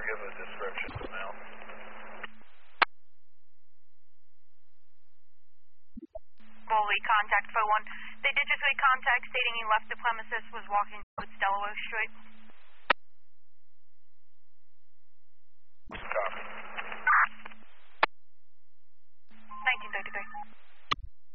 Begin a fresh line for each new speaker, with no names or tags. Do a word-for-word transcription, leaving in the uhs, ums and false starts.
give a description of the mail.
Foley, contact four one. They digitally contact stating he left the premises, was walking towards Delaware Street.